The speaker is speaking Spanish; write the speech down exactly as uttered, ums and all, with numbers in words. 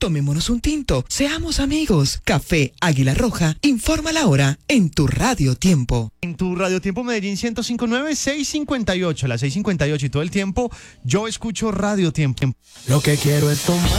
Tomémonos un tinto, seamos amigos. Café Águila Roja, informa la hora en tu Radio Tiempo. En tu Radio Tiempo Medellín ciento cinco punto nueve, seis cincuenta y ocho, las seis cincuenta y ocho y todo el tiempo yo escucho Radio Tiempo. Lo que quiero es tomar.